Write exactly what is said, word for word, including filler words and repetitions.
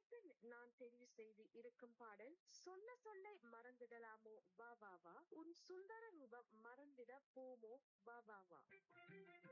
அடுத்து நான் தெரிவு செய்து இருக்கும் பாடல் சொல்ல சொல்ல மறந்திடலாமோ வா வா வா உன் சுந்தர ரூபம் மறந்திட போமோ வா வா வா.